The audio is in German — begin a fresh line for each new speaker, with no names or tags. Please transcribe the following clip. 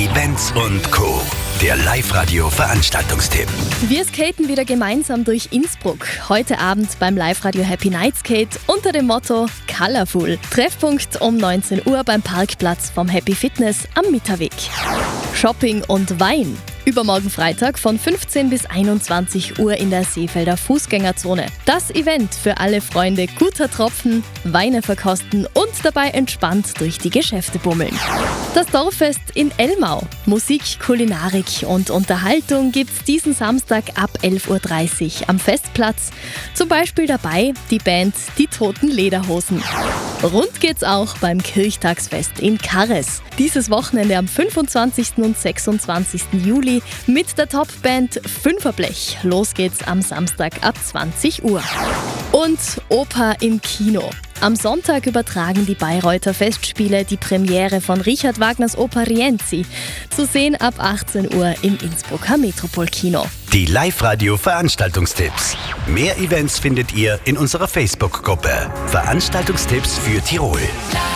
Events und Co. Der Live-Radio-Veranstaltungstipp.
Wir skaten wieder gemeinsam durch Innsbruck. Heute Abend beim Live-Radio Happy Night Skate unter dem Motto Colorful. Treffpunkt um 19 Uhr beim Parkplatz vom Happy Fitness am Mitterweg. Shopping und Wein. Übermorgen Freitag von 15 bis 21 Uhr in der Seefelder Fußgängerzone. Das Event für alle Freunde guter Tropfen, Weine verkosten und dabei entspannt durch die Geschäfte bummeln. Das Dorffest in Elmau. Musik, Kulinarik und Unterhaltung gibt's diesen Samstag ab 11.30 Uhr am Festplatz. Zum Beispiel dabei die Band Die Toten Lederhosen. Rund geht's auch beim Kirchtagsfest in Karres. Dieses Wochenende am 25. und 26. Juli mit der Topband Fünferblech. Los geht's am Samstag ab 20 Uhr. Und Oper im Kino. Am Sonntag übertragen die Bayreuther Festspiele die Premiere von Richard Wagners Oper Rienzi. Zu sehen ab 18 Uhr im Innsbrucker Metropolkino.
Die Live-Radio-Veranstaltungstipps. Mehr Events findet ihr in unserer Facebook-Gruppe. Veranstaltungstipps für Tirol.